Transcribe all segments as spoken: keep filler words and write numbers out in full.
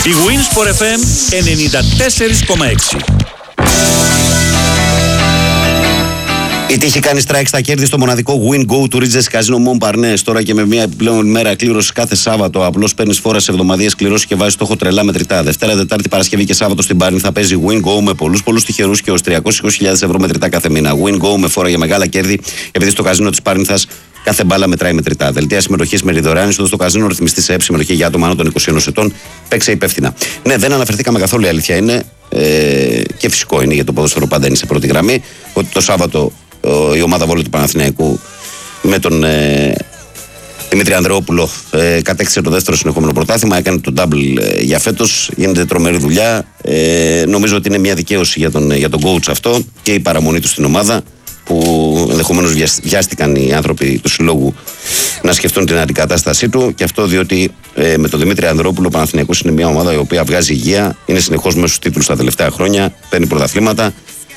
Η Winsport εφ εμ ενενήντα τέσσερα κόμμα έξι. Η τύχη κάνει strike στα κέρδη στο μοναδικό Win Go του Ridges Casino Montparnasse. Τώρα και με μια επιπλέον ημέρα κλήρωση κάθε Σάββατο. Απλώς παίρνεις φόρα σε εβδομαδιαίες κληρώσεις και βάζεις στόχο τρελά μετρητά. Δευτέρα, Τετάρτη, Παρασκευή και Σάββατο στην Πάρνη θα παίζει Win Go με πολλούς πολλούς τυχερούς και ως τριακόσιες είκοσι χιλιάδες ευρώ μετρητά κάθε μήνα. Win Go με φόρα για μεγάλα κέρδη, επειδή στο καζίνο της Πάρνηθας κάθε μπάλα μετράει μετρητά. Δελτία συμμετοχής με δωρεάν είσοδο στο καζίνο, ρυθμιστή σε ΕΠ, συμμετοχή για άτομα άνω των είκοσι ενός ετών. Παίξε υπεύθυνα. Ναι, δεν αναφερθήκαμε καθόλου, η αλήθεια είναι, ε, και φυσικό είναι για το ποδόσφαιρο πάντα είναι σε πρώτη γραμμή, ότι το Σάββατο η ομάδα Βόλου του Παναθηναϊκού με τον ε, Δημήτρη Ανδρεόπουλο ε, κατέκτησε το δεύτερο συνεχόμενο πρωτάθλημα, έκανε το double ε, για φέτος, γίνεται τρομερή δουλειά. Ε, νομίζω ότι είναι μια δικαίωση για τον, για τον coach αυτό και η παραμονή του στην ομάδα, που ενδεχομένως βιάστηκαν οι άνθρωποι του συλλόγου να σκεφτούν την αντικατάστασή του, και αυτό διότι ε, με τον Δημήτρη Ανδρεόπουλο ο Παναθηναϊκός είναι μια ομάδα η οποία βγάζει υγεία, είναι συνεχώς μέσα στους τίτλους τα τελευταία χρόνια, παίρνει πρωταθλήματα.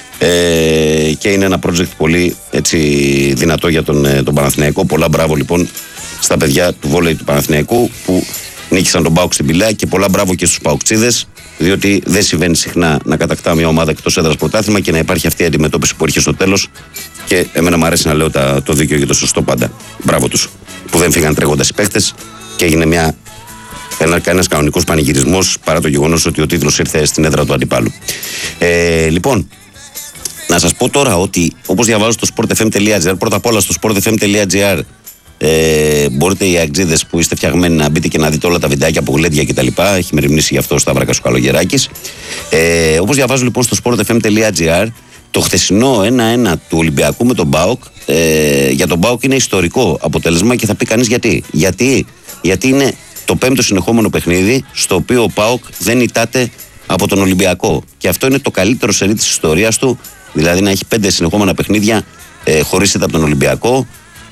Ε, και είναι ένα project πολύ έτσι, δυνατό για τον, τον Παναθηναϊκό. Πολλά μπράβο λοιπόν στα παιδιά του βόλεϊ του Παναθηναϊκού που νίκησαν τον ΠΑΟΚ στην Πηλαία, και πολλά μπράβο και στους ΠΑΟΚτσίδες, διότι δεν συμβαίνει συχνά να κατακτά μια ομάδα εκτός έδρας πρωτάθλημα και να υπάρχει αυτή η αντιμετώπιση που έρχεται στο τέλος, και εμένα μου αρέσει να λέω τα, το δίκαιο και το σωστό πάντα. Μπράβο τους που δεν φύγαν τρέχοντας οι παίχτες και έγινε μια, ένα, ένας κανονικός πανηγυρισμός, παρά το γεγονός ότι ο τίτλος ήρθε στην έδρα του αντιπάλου. Ε, λοιπόν, να σας πω τώρα ότι όπως διαβάζω στο sport f m τελεία g r, πρώτα απ' όλα στο sport f m τελεία g r ε, μπορείτε οι αγτζίδες που είστε φτιαγμένοι να μπείτε και να δείτε όλα τα βιντεάκια από γλέντια κτλ. Έχει μεριμνήσει γι' αυτό ο Σταύρακας ο Καλογεράκης. Ε, όπως διαβάζω λοιπόν στο sport f m τελεία g r, το χθεσινό ένα ένα του Ολυμπιακού με τον ΠΑΟΚ, ε, για τον ΠΑΟΚ είναι ιστορικό αποτέλεσμα, και θα πει κανείς γιατί. Γιατί, γιατί είναι το πέμπτο συνεχόμενο παιχνίδι στο οποίο ο ΠΑΟΚ δεν ητάται από τον Ολυμπιακό. Και αυτό είναι το καλύτερο σερί της ιστορίας του. Δηλαδή να έχει πέντε συνεχόμενα παιχνίδια ε, χωρίς ήττα από τον Ολυμπιακό.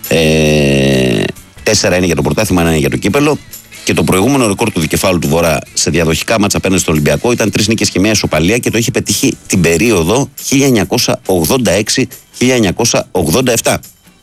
Ε, τέσσερα είναι για το πρωτάθλημα, ένα είναι για το κύπελο. Και το προηγούμενο ρεκόρ του δικεφάλου του Βορρά σε διαδοχικά μάτσα απέναντι στον Ολυμπιακό ήταν τρεις νίκες και μια ισοπαλία, και το είχε πετύχει την περίοδο χίλια εννιακόσια ογδόντα έξι χίλια εννιακόσια ογδόντα επτά.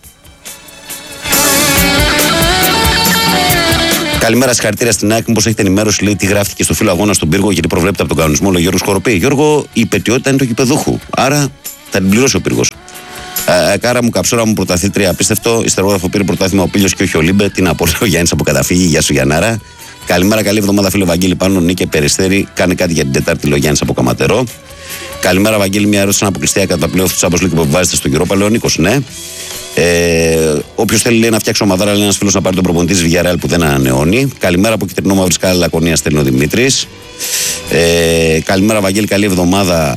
Καλημέρα, συγχαρητήρια στην ΑΕΚ. Μήπως έχετε ενημέρωση, λέει, τι γράφτηκε στο φύλλο αγώνα στον Πύργο, γιατί προβλέπεται από τον κανονισμό, λέει ο Γιώργος Χοροπή. Γιώργο, η υπετιότητα είναι το γηπεδούχου. Άρα θα την πληρώσει ο Πύργος. Κάρα μου, καψόρα μου, πρωταθλήτρια απίστευτο. Ιστερόγραφο πήρε πρωτάθλημα ο Πίλιος και όχι ο Λίμπε. Την απολύτω ο Γιάννης από καταφύγη. Γεια σου Γιαννάρα. Καλημέρα, καλή εβδομάδα, φίλο Βαγγέλη Πάνο, Νίκε Περιστέρη. Κάνε κάτι για την Τετάρτη, λέει ο Γιάννης από Καματερό. Καλημέρα, Βαγγέλη, μια ερώτηση αποκλειστία κατά τα πλέον του Champions League που βάζετε στον Europa, λέει ο Νίκος. Ναι. Ε, Όποιο θέλει, λέει, να φτιάξει ομαδάρα, λέει ένας φίλος να πάρει τον προπονητή της Villarreal που δεν ανανεώνει. Καλημέρα από κυτρινό μαύρη σκάλα Λακωνία, στέλνει ο Δημήτρης. Ε, καλημέρα, Βαγγέλη, καλή εβδομάδα.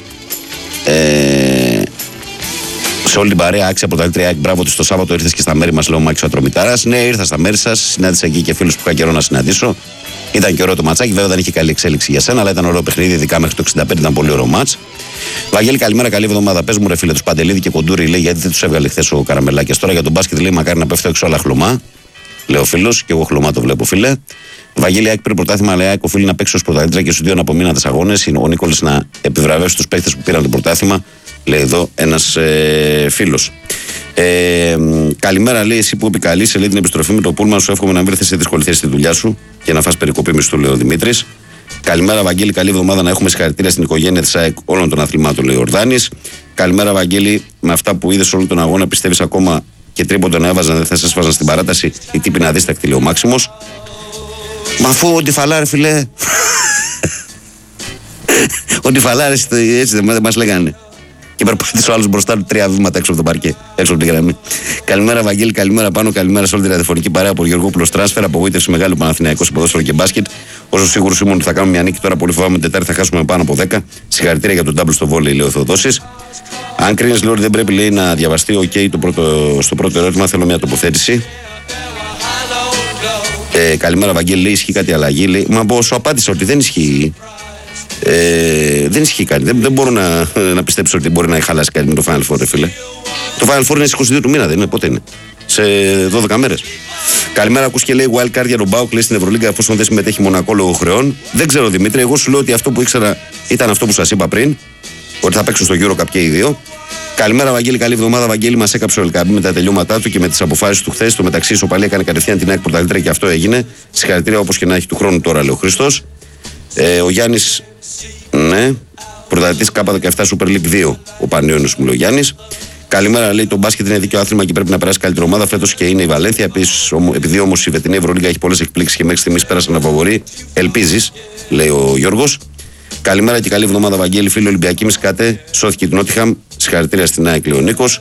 Ε, σε όλη την παρέα, άξια πρωταθλήτρια. Μπράβο του, το Σάββατο ήρθες και στα μέρη μας, λέει ο Μάκης ο Ατρομητάρας. Ναι, ήρθα στα μέρη σας, συνάντησα εκεί και φίλους που είχα καιρό να συναντήσω. Ήταν και ωραίο το ματσάκι, βέβαια δεν είχε καλή εξέλιξη για σένα, αλλά ήταν ωραίο παιχνίδι, ειδικά μέχρι το εξήντα πέντε ήταν πολύ ωραίο μάτς. Βαγγέλη, καλημέρα, καλή εβδομάδα. Πες μου, ρε φίλε, τους Παντελίδη και Κοντούρη, λέει, γιατί δεν τους έβγαλε χθες ο Καραμελάκης. Τώρα για τον μπάσκετ, λέει, μακάρι να πέφτω έξω, αλλά χλωμά. Λέει ο φίλος, και εγώ χλωμά το βλέπω, φίλε. Βαγγέλη, ΑΕΚ πήρε πρωτάθλημα, λέει, ΑΕΚ οφείλει να παίξει ως πρωταθλήτρια και στους δύο αναπομείνατες αγώνες. Ο Νίκολης να επιβραβεύσει τους παίκτες που πήραν το πρωτάθλημα, λέει εδώ ένας ε, φίλος. Ε, καλημέρα, λέει, εσύ που επικαλείσαι, λέει, την επιστροφή με το πούλμαν σου. Εύχομαι να μην βρεθεί σε δύσκολη θέση στη δουλειά σου και να φας περικοπή μισθού, λέει ο Δημήτρης. Καλημέρα, Βαγγέλη, καλή εβδομάδα, να έχουμε συγχαρητήρια στην οικογένεια της ΑΕΚ όλων των αθλημάτων, λέει ο Ορδάνης. Καλημέρα, Βαγγέλη, με αυτά που είδες όλο τον αγώνα, πιστεύεις ακόμα και τρίποντο να έβαζαν, δεν θα σε έσφαζαν στην παράταση? Η τύπη είναι αδίστακτη, λέει ο Μάξιμος. Μα αφού ο Ντιφαλάρ, φιλέ. Ο Ντιφαλάρ, έτσι δεν μας λέγανε. Και περπάτησε ο άλλος μπροστά του τρία βήματα έξω από το παρκέ, έξω από τη γραμμή. Καλημέρα, Βαγγέλη, καλημέρα πάνω, καλημέρα σε όλη τη ραδιοφωνική παρέα από Γεωργόπουλος Τράσφερ. Απογοήτευση μεγάλη Παναθηναϊκός σε ποδόσφαιρο και μπάσκετ. Όσο σίγουρος ήμουν ότι θα κάνουμε μια νίκη, τώρα πολύ φοβάμαι Τετάρτη θα χάσουμε πάνω από δέκα. Συγχαρητήρια για τον double στο βόλεϊ, λέει ο Θεοδόσης. Αν κρίνεις, λέω ότι δεν πρέπει, λέει, να διαβαστεί, οκ, okay, το πρώτο, στο πρώτο ερώτημα θέλω μια τοποθέτηση. Ε, καλημέρα, Βαγγέλη, λέει, ισχύει κάτι αλλαγή? Λέει, μα πω, σου απάντησα ότι δεν ισχύει. Ε, δεν ισχύει κάτι. Δεν, δεν μπορώ να, να πιστέψω ότι μπορεί να χαλάσει κάτι με το Final Four, φίλε. Το Final Four είναι στις είκοσι δύο του μήνα, δεν είναι? Πότε είναι? Σε δώδεκα μέρες. Καλημέρα, ακούς και λέει wild card για τον ΠΑΟΚ, λέει, στην Ευρωλίγκα, εφόσον δεν συμμετέχει Μονακό λόγω χρεών. Δεν ξέρω, Δημήτρη, εγώ σου λέω ότι αυτό που ήξερα ήταν αυτό που σας είπα πριν, ότι θα παίξουν στο EuroCup και οι δύο. Καλημέρα, Βαγγέλη, καλή εβδομάδα. Βαγγέλη, μας έκαψε ο Ελκαμπή με τα τελειώματά του και με τις αποφάσεις του χθες. Στο μεταξύ, η Ισοπαλία έκανε κατευθείαν την ΑΕΚ πρωταθλήτρια και αυτό έγινε. Συγχαρητήρια, όπως και να έχει του χρόνου τώρα, λέει ο Χριστός. Ε, ο Γιάννης, ναι, πρωταθλητής Κάπα δεκαεπτά Super League δύο. Ο Πανιώνιος μου λέει ο Γιάννης. Καλημέρα, λέει, το μπάσκετ είναι δίκαιο άθλημα και πρέπει να περάσει καλύτερη ομάδα. Φέτος και είναι η Βαλένθια. Επίσης, επειδή όμως η φετινή Ευρωλίγκα έχει πολλές εκπλήξεις και μέχρι στιγμής πέρασαν από βορρή, ελπίζεις, λέει ο Γιώργος. Καλημέρα και καλή εβδομάδα, Βαγγέλη. Φίλοι Ολυμπιακοί, μισκάτε. Σώθηκε η Νότιχαμ. Συγχαρητήρια στην ΑΕΚ, λέει ο Νίκος.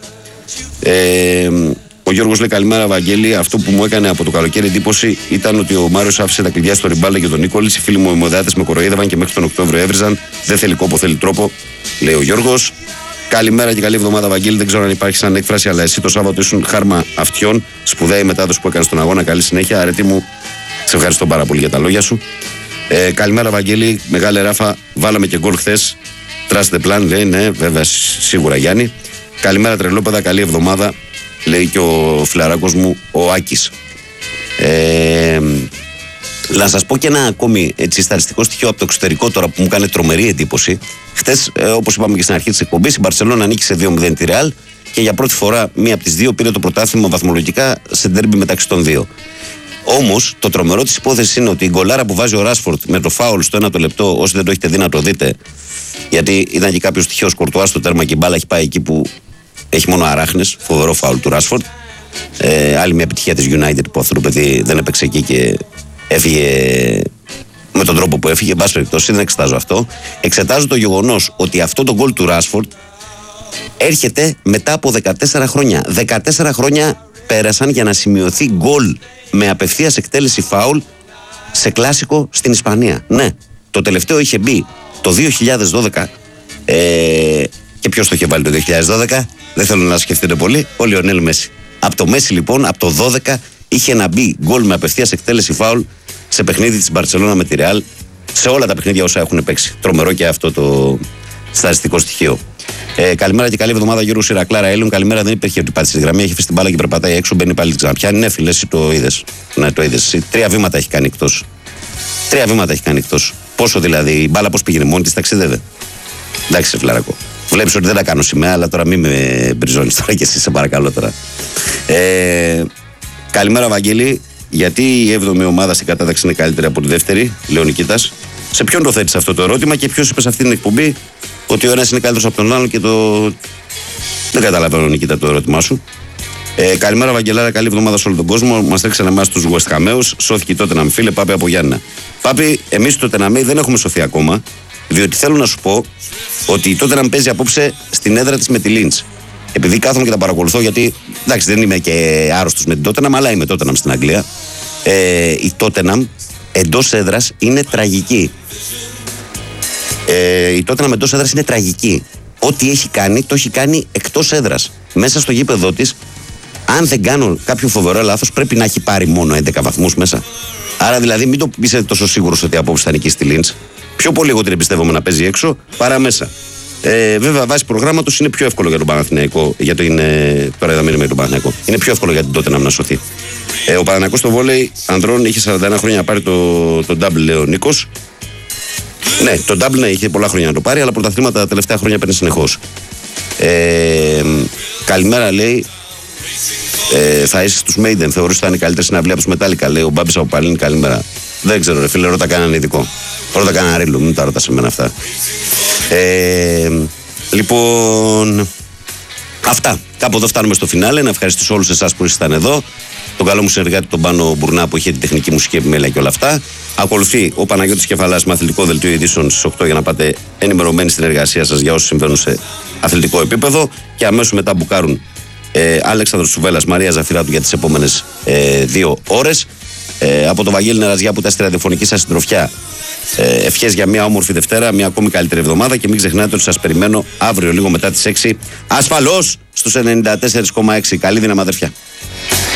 Ε, ο Γιώργος λέει καλημέρα, Βαγγέλη. Αυτό που μου έκανε από το καλοκαίρι εντύπωση ήταν ότι ο Μάριος άφησε τα κλειδιά στο Ριμπάλα για τον Νίκολης. Οι φίλοι μου οι Μοδάτες με κοροϊδεύαν και μέχρι τον Οκτώβριο έβριζαν. Δεν θέλει κόπο, θέλει τρόπο, λέει ο Γιώργος. Καλημέρα και καλή εβδομάδα, Βαγγέλη. Δεν ξέρω αν υπάρχει σαν έκφραση, αλλά εσύ το Σάββατο ήσουν χάρμα αυτιών. Σπουδαία η μετάδοση που έκανε στον αγώνα. Καλή συνέχεια. Αρετή μου, σε ευχαριστώ πάρα πολύ για τα λόγια σου. Ε, καλημέρα, Βαγγέλη. Μεγάλη ράφα. Βάλαμε και γκολ χθες. Trust the plan, λέει. Ναι, βέβαια, σίγουρα, Γιάννη. Καλημέρα, τρελόπεδα. Καλή εβδομάδα, λέει και ο φιλαράκος μου, ο Άκης. Ε, να σας πω και ένα ακόμη έτσι, σταριστικό στοιχείο από το εξωτερικό τώρα που μου έκανε τρομερή εντύπωση. Χτες, ε, όπως είπαμε και στην αρχή της εκπομπής, η Μπαρσελόνα νίκησε δύο μηδέν τη Ρεάλ και για πρώτη φορά μία από τις δύο πήρε το πρωτάθλημα βαθμολογικά σε ντέρμπι μεταξύ των δύο. Όμως, το τρομερό της υπόθεσης είναι ότι η γκολάρα που βάζει ο Ράσφορντ με το φάουλ στο ένατο λεπτό, όσοι δεν το έχετε δει να το δείτε, γιατί ήταν και κάποιος τυχαίος Κορτουά στο τέρμα και η μπάλα έχει πάει εκεί που έχει μόνο αράχνες, φοβερό φάουλ του Ράσφορντ. Ε, άλλη μια επιτυχία της United που αυτό το παιδί δεν έπαιξε εκεί και έφυγε με τον τρόπο που έφυγε. Εν πάση περιπτώσει, δεν εξετάζω αυτό. Εξετάζω το γεγονός ότι αυτό το γκολ του Ράσφορντ έρχεται μετά από δεκατέσσερα χρόνια. δεκατέσσερα χρόνια πέρασαν για να σημειωθεί γκολ με απευθείας εκτέλεση φάουλ σε κλάσικο στην Ισπανία. Ναι, το τελευταίο είχε μπει το δύο χιλιάδες δώδεκα. Ε, και ποιος το είχε βάλει το δύο χιλιάδες δώδεκα, δεν θέλω να σκεφτείτε πολύ, ο Λιονέλ Μέση. Από το Μέση λοιπόν, από το δώδεκα είχε να μπει γκολ με απευθείας εκτέλεση φάουλ σε παιχνίδι της Μπαρσελόνα με τη Ρεάλ, σε όλα τα παιχνίδια όσα έχουν παίξει. Τρομερό και αυτό το στατιστικό στοιχείο. Ε, καλημέρα και καλή εβδομάδα, Γιώργο Σιρακλάρα Έλλην. Καλημέρα, δεν υπήρχε ότι πάτησε τη γραμμή. Έχει αφήσει την μπάλα και περπατάει έξω, μπαίνει πάλι την ξαναπιάνει. Ναι, φίλε, εσύ το είδες. Ναι, το είδες. Τρία βήματα έχει κάνει εκτός. Τρία βήματα έχει κάνει εκτός. Πόσο δηλαδή, η μπάλα πώς πήγαινε μόνη της, ταξίδευε. Εντάξει, σε φιλαρακό. Βλέπεις ότι δεν τα κάνω σημαία, αλλά τώρα μην με μπριζώνεις τώρα και εσύ, σε παρακαλώ τώρα. Ε, καλημέρα, Βαγγέλη. Γιατί η έβδομη ομάδα στην κατάταξη είναι καλύτερη από τη δεύτερη, λέει ο Νικήτας. Σε ποιον το θέτεις αυτό το ερώτημα και ποιος είπε σε αυτή την εκπομπή ότι ο ένας είναι καλύτερος από τον άλλον και το. Δεν καταλαβαίνω, Νικήτα, το ερώτημά σου. Ε, καλημέρα, Βαγγελάρα, καλή εβδομάδα σε όλο τον κόσμο. Μας τρέξανε εμάς τους West Ham'αίους. Σώθηκε τότε να φίλε, Πάπη από Γιάννενα. Πάπη, εμείς το Τεναμί δεν έχουμε σωθεί ακόμα, διότι θέλω να σου πω ότι τότε να παίζει απόψε στην έδρα της με τη Λίντς. Επειδή κάθομαι και τα παρακολουθώ, γιατί εντάξει, δεν είμαι και άρρωστος με την Τότεναμ, αλλά είμαι Τότεναμ στην Αγγλία. Ε, η Τότεναμ εντός έδρας είναι τραγική. Ε, η Τότεναμ εντός έδρας είναι τραγική. Ό,τι έχει κάνει, το έχει κάνει εκτός έδρας. Μέσα στο γήπεδο της, αν δεν κάνω κάποιο φοβερό λάθος, πρέπει να έχει πάρει μόνο έντεκα βαθμούς μέσα. Άρα δηλαδή μην το είσαι τόσο σίγουρος ότι απόψε θα νικήσει τη Λίντς. Πιο πολύ εγώ την εμπιστεύομαι να παίζει έξω παρά μέσα. Ε, βέβαια, βάσει προγράμματος είναι πιο εύκολο για τον Παναθηναϊκό. Για το είναι, τώρα είδα μήνυμα για τον Παναθηναϊκό. Είναι πιο εύκολο για την Τότεναμ να σωθεί. Ε, ο Παναθηναϊκός στο βόλεϊ ανδρών είχε σαράντα ένα χρόνια να πάρει το, το double, λέει ο Νίκος. Ναι, το double ναι, είχε πολλά χρόνια να το πάρει, αλλά πρωταθλήματα τα τελευταία χρόνια παίρνει συνεχώς. Ε, καλημέρα, λέει. Ε, θα είσαι στους Maiden, θεωρείς ότι θα είναι καλύτερη συναυλία από τους Metallica, λέει ο Μπάμπης από Παλίνη. Καλημέρα. Δεν ξέρω, ρε φίλε, ρώτα κανέναν ειδικό. Ρώτα κανέναν ρίλο, μην τα ρώτα σε μένα αυτά. Ε, λοιπόν, αυτά. Κάπου εδώ φτάνουμε στο φινάλε. Να ευχαριστήσω όλους εσάς που ήσασταν εδώ. Τον καλό μου συνεργάτη τον Πάνο Μπουρνά που είχε την τεχνική μουσική επιμέλεια και όλα αυτά. Ακολουθεί ο Παναγιώτης Κεφαλάς με αθλητικό δελτίο ειδήσεων στις οκτώ για να πάτε ενημερωμένοι στην εργασία σας για όσους συμβαίνουν σε αθλητικό επίπεδο. Και αμέσως μετά μπουκάρουν ε, Αλέξανδρος Σουβέλλας, Μαρία Ζαφυράτου για τις επόμενες ε, δύο ώρες. Ε, από τον Βαγγέλη Νεραζιά που ήταν στη ραδιοφωνική σας συντροφιά. Ε, ευχές για μια όμορφη Δευτέρα, μια ακόμη καλύτερη εβδομάδα και μην ξεχνάτε ότι σας περιμένω αύριο λίγο μετά τις έξι ασφαλώς στους ενενήντα τέσσερα κόμμα έξι. Καλή δύναμη, αδερφιά.